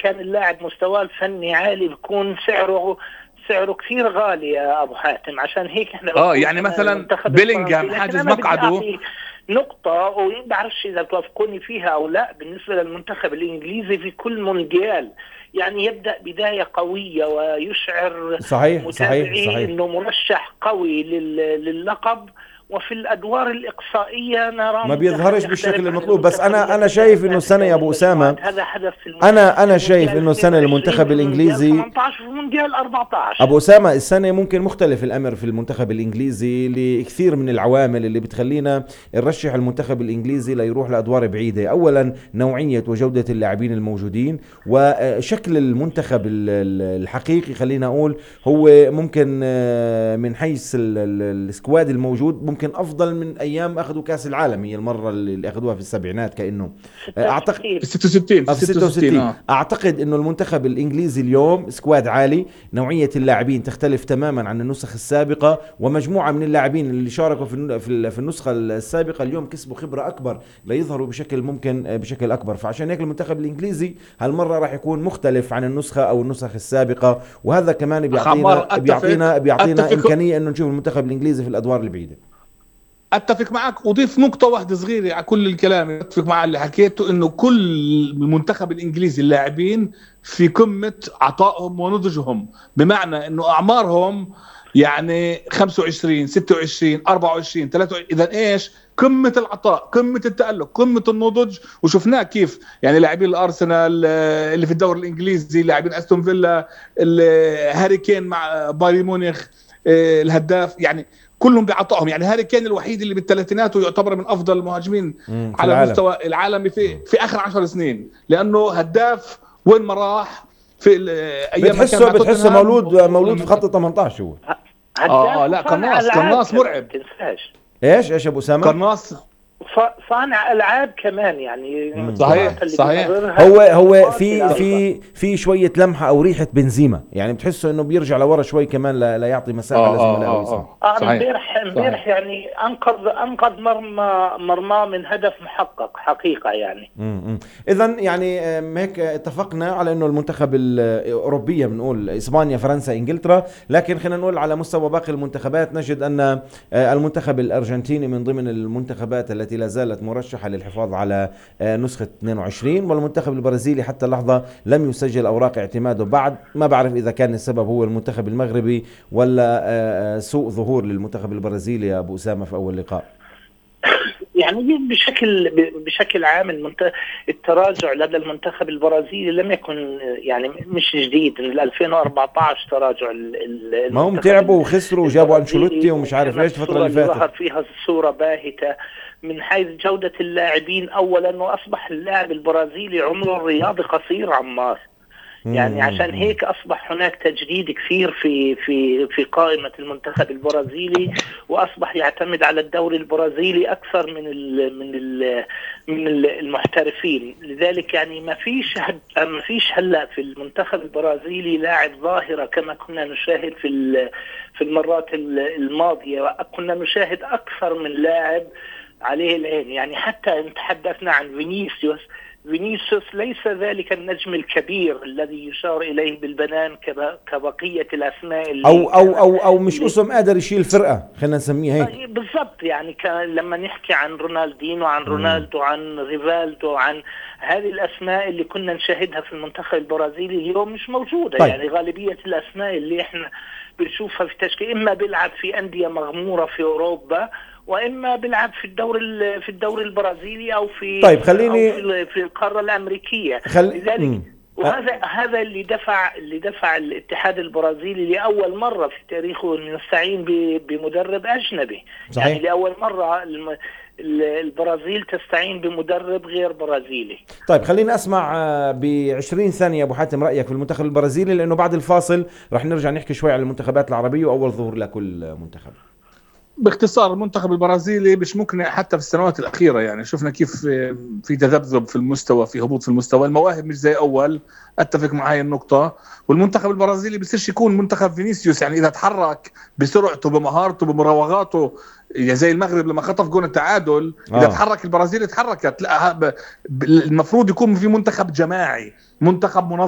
كان اللاعب مستواه الفني عالي بيكون سعره كثير غالي يا ابو حاتم. عشان هيك احنا يعني مثلا بيلينغهام حاجز مقعده نقطة، وما بعرفش إذا توافقوني فيها أو لا، بالنسبة للمنتخب الإنجليزي في كل مونديال يعني يبدأ بداية قوية ويشعر متابعيه إنه مرشح قوي للقب، وفي الأدوار الإقصائية نرى ما بيظهرش بالشكل المطلوب. بس أنا شايف إنه السنة يا أبو أسامة، هذا حدث أنا شايف إنه السنة المنتخب الإنجليزي 18 ومونديال 14. أبو أسامة السنة ممكن مختلف الأمر في المنتخب الإنجليزي لكثير من العوامل اللي بتخلينا نرشح المنتخب الإنجليزي ليروح لأدوار بعيدة. أولا نوعية وجودة اللاعبين الموجودين، وشكل المنتخب الحقيقي خلينا أقول هو ممكن من حيث السكواد الموجود ممكن أفضل من أيام أخذوا كأس العالم، هي المرة اللي أخذوها في السبعينات كأنه أعتقد في 66 أعتقد أنه المنتخب الإنجليزي اليوم سكواد عالي، نوعية اللاعبين تختلف تماما عن النسخ السابقة، ومجموعة من اللاعبين اللي شاركوا في النسخة السابقة اليوم كسبوا خبرة أكبر ليظهروا بشكل أكبر. فعشان هيك المنتخب الإنجليزي هالمرة راح يكون مختلف عن النسخة أو النسخ السابقة، وهذا كمان بيعطينا إمكانية أنه نشوف المنتخب الإنجليزي في الأدوار البعيدة. اتفق معك، اضيف نقطه واحده صغيره على كل الكلام. اتفق مع اللي حكيته انه كل المنتخب الانجليزي اللاعبين في قمه عطائهم ونضجهم، بمعنى انه اعمارهم يعني 25 26 24 23، اذا ايش قمه العطاء، قمه التالق، قمه النضج. وشفناه كيف يعني لاعبين الارسنال اللي في الدوري الانجليزي، لاعبين استون فيلا، هاري كين مع بايرن ميونخ الهداف، يعني كلهم بعطائهم. يعني هاري كين الوحيد اللي بالثلاثينات ويعتبر من افضل المهاجمين على المستوى العالمي في اخر 10 سنين، لانه هداف وين ما راح في ايام بتحسه مولود في خط 18. هو لا قناص مرعب. ايش ابو اسامه؟ قناص صانع العاب كمان يعني. صحيح. هو في شويه لمحه او ريحه بنزيما، يعني بتحسه انه بيرجع لورا شوي كمان لا يعطي مساحه لزملائه. امبارح يعني انقذ مرمى من هدف محقق حقيقه يعني. اذا يعني هيك اتفقنا على انه المنتخب الاوروبيه بنقول اسبانيا فرنسا انجلترا، لكن خلينا نقول على مستوى باقي المنتخبات نجد ان المنتخب الارجنتيني من ضمن المنتخبات التي لا زالت مرشحة للحفاظ على نسخة 22، والمنتخب البرازيلي حتى اللحظة لم يسجل أوراق اعتماده بعد. ما بعرف إذا كان السبب هو المنتخب المغربي ولا سوء ظهور للمنتخب البرازيلي يا أبو أسامة في أول لقاء. يعني بشكل عام التراجع لدى المنتخب البرازيلي لم يكن يعني مش جديد. من 2014 تراجع ما هم تعبوا وخسروا وجابوا أنشيلوتي ومش عارف ايش الفترة اللي فاتت. ظهر فيها صورة باهتة من حيث جودة اللاعبين أولا، وأصبح اللاعب البرازيلي عمره الرياضي قصير عمار. يعني عشان هيك أصبح هناك تجديد كثير في قائمة المنتخب البرازيلي، وأصبح يعتمد على الدوري البرازيلي أكثر من المحترفين. لذلك يعني ما فيش هلا في المنتخب البرازيلي لاعب ظاهرة كما كنا نشاهد في المرات الماضية. كنا نشاهد أكثر من لاعب عليه العين. يعني حتى تحدثنا عن فينيسيوس ليس ذلك النجم الكبير الذي يشار إليه بالبنان كبقية الأسماء أو مش اسم قادر يشيل فرقة، خلينا نسميه هيك بالضبط. يعني لما نحكي عن رونالدينو، عن رونالدو، عن ريفالدو، عن هذه الأسماء اللي كنا نشاهدها في المنتخب البرازيلي اليوم مش موجودة. طيب. يعني غالبية الأسماء اللي احنا بنشوفها في تشكيل إما بيلعب في أندية مغمورة في أوروبا، واما بيلعب في الدوري البرازيلي او في طيب خليني أو في القاره الامريكيه. لذلك وهذا اللي دفع الاتحاد البرازيلي لاول مره في تاريخه انه يستعين بمدرب اجنبي. صحيح. يعني لاول مره البرازيل تستعين بمدرب غير برازيلي. طيب خلينا اسمع ب20 ثانيه ابو حاتم رايك في المنتخب البرازيلي، لانه بعد الفاصل راح نرجع نحكي شوي على المنتخبات العربيه واول ظهور لكل منتخب. باختصار المنتخب البرازيلي مش مقنع حتى في السنوات الأخيرة. يعني شفنا كيف في تذبذب في المستوى، في هبوط في المستوى، المواهب مش زي أول. أتفق مع هاي النقطة. والمنتخب البرازيلي بيصيرش يكون منتخب فينيسيوس، يعني إذا تحرك بسرعته بمهارته بمراوغاته زي المغرب لما خطف جون التعادل، إذا تحرك البرازيل اتحركت. لا المفروض يكون في منتخب جماعي، منتخب منظم.